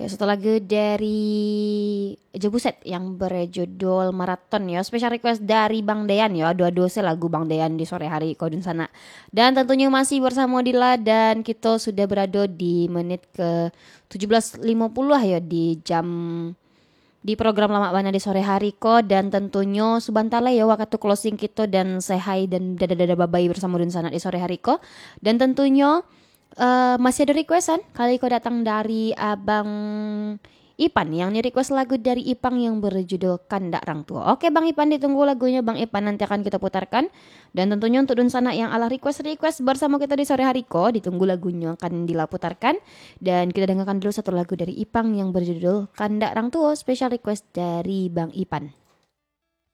satu lagu dari Jebuset yang berjudul Maraton ya. Special request dari Bang Dean ya. Dua-dua lagu Bang Dean di sore hari kodun sana. Dan tentunya masih bersama Dila dan kita sudah berada di menit ke 17.50 ya di program Lama Bana di sore hari ko, dan tentunya subantala ya waktu closing kita dan say hi dan dada-dada babai bersama dun sana di sore hari ko. Dan tentunya masih ada requestan kali kau datang dari Abang Ipan yang nih request lagu dari Ipang yang berjudul Kandak Rang Tua. Oke Bang Ipan, ditunggu lagunya Bang Ipan, nanti akan kita putarkan. Dan tentunya untuk dun sana yang ala request bersama kita di sore hari ko, ditunggu lagunya akan dilaputarkan. Dan kita dengarkan dulu satu lagu dari Ipang yang berjudul Kandak Rang Tua, special request dari Bang Ipan.